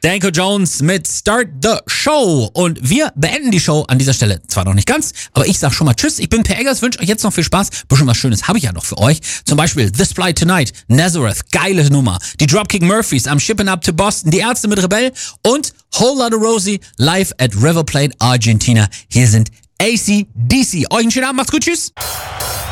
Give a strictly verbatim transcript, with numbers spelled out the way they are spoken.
Danko Jones mit Start the Show. Und wir beenden die Show an dieser Stelle. Zwar noch nicht ganz, aber ich sag schon mal Tschüss. Ich bin Per Eggers, wünsche euch jetzt noch viel Spaß. Bisschen was Schönes habe ich ja noch für euch. Zum Beispiel This Flight Tonight, Nazareth, geile Nummer. Die Dropkick Murphys, I'm Shipping Up to Boston, die Ärzte mit Rebell und Whole Lotta Rosie live at River Plate, Argentina. Hier sind A C D C. Euch einen schönen Abend, macht's gut, tschüss.